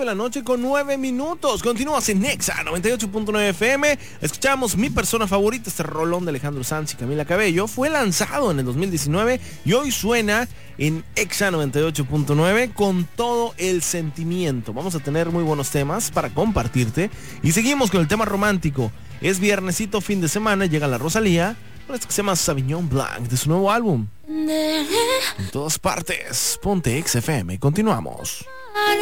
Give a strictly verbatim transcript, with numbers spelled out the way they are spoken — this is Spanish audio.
de la noche con nueve minutos. Continúas en Nexa noventa y ocho punto nueve F M. Escuchamos Mi Persona Favorita, este rolón de Alejandro Sanz y Camila Cabello. Fue lanzado en el dos mil diecinueve y hoy suena en Exa noventa y ocho punto nueve con todo el sentimiento. Vamos a tener muy buenos temas para compartirte. Y seguimos con el tema romántico. Es viernesito, fin de semana, llega la Rosalía con esto que se llama Sauvignon Blanc de su nuevo álbum. En todas partes, ponte X F M. Continuamos.